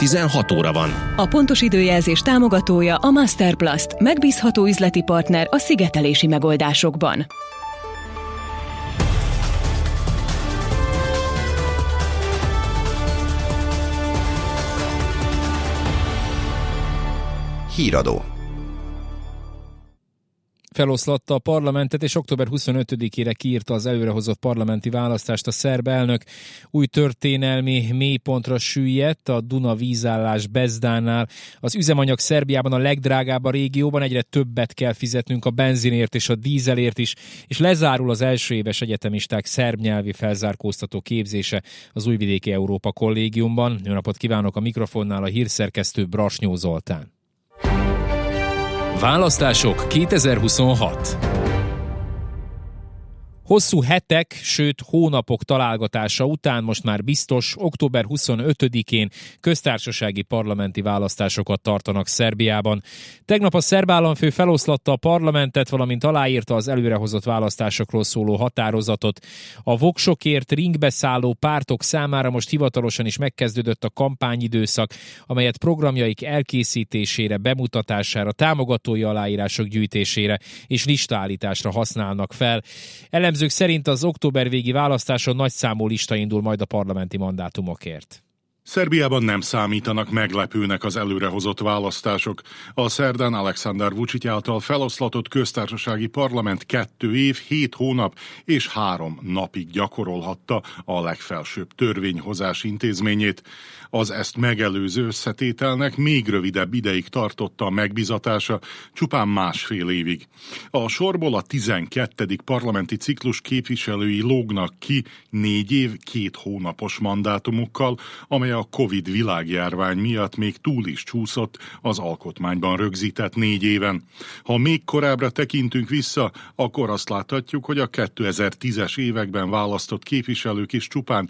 16 óra van. A pontos időjelzés támogatója a Masterplast, megbízható üzleti partner a szigetelési megoldásokban. Híradó. Feloszlatta a parlamentet, és október 25-ére kiírta az előrehozott parlamenti választást a szerb elnök. Új történelmi mélypontra süllyedt a Duna vízállás Bezdánál. Az üzemanyag Szerbiában a legdrágább a régióban, egyre többet kell fizetnünk a benzinért és a dízelért is, és lezárul az első éves egyetemisták szerb nyelvi felzárkóztató képzése az Újvidéki Európa Kollégiumban. Jó napot kívánok, a mikrofonnál a hírszerkesztő Brasnyó Zoltán. Választások 2026. Hosszú hetek, sőt hónapok találgatása után most már biztos, október 25-én köztársasági parlamenti választásokat tartanak Szerbiában. Tegnap a szerb államfő feloszlatta a parlamentet, valamint aláírta az előrehozott választásokról szóló határozatot. A voksokért ringbe szálló pártok számára most hivatalosan is megkezdődött a kampányidőszak, amelyet programjaik elkészítésére, bemutatására, támogatói aláírások gyűjtésére és listaállításra használnak fel. Elemzők szerint az október végi választáson nagyszámú lista indul majd a parlamenti mandátumokért. Szerbiában nem számítanak meglepőnek az előrehozott választások. A szerdán Aleksandar Vučić által feloszlatott köztársasági parlament 2 év, 7 hónap és 3 napig gyakorolhatta a legfelsőbb törvényhozás intézményét. Az ezt megelőző összetételnek még rövidebb ideig tartotta a megbizatása, csupán 1,5 évig. A sorból a 12. parlamenti ciklus képviselői lógnak ki 4 év, 2 hónapos mandátumukkal, amely a Covid világjárvány miatt még túl is csúszott az alkotmányban rögzített 4 éven. Ha még korábbra tekintünk vissza, akkor azt láthatjuk, hogy a 2010-es években választott képviselők is csupán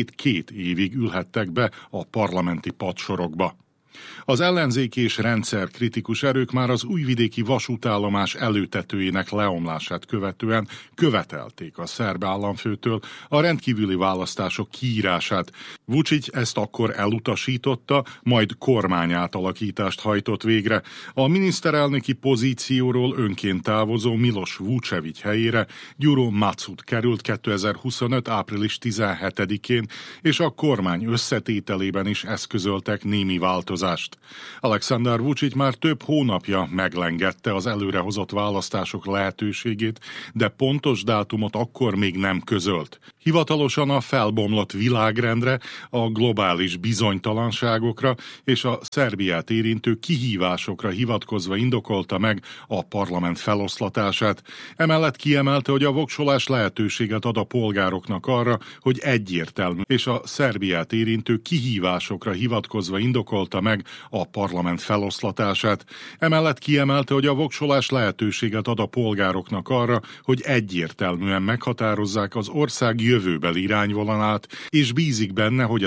2 évig ülhettek be a parlamenti padsorokba. Az ellenzéki és rendszerkritikus erők már az újvidéki vasútállomás előtetőjének leomlását követően követelték a szerb államfőtől a rendkívüli választások kiírását. Vučić ezt akkor elutasította, majd kormányátalakítást hajtott végre. A miniszterelnöki pozícióról önként távozó Miloš Vučević helyére Gyuro Macud került 2025. április 17-én, és a kormány összetételében is eszközöltek némi változást. Aleksandar Vučić már több hónapja meglengette az előrehozott választások lehetőségét, de pontos dátumot akkor még nem közölt. Hivatalosan a felbomlott világrendre, a globális bizonytalanságokra és a Szerbiát érintő kihívásokra hivatkozva indokolta meg a parlament feloszlatását. Emellett kiemelte, hogy a voksolás lehetőséget ad a polgároknak arra, hogy egyértelmű és a Szerbiát érintő kihívásokra hivatkozva indokolta meg a parlament feloszlatását. Emellett kiemelte, hogy a voksolás lehetőséget ad a polgároknak arra, hogy egyértelműen meghatározzák az ország jövőbeli irányvonalát, és bízik benne, hogy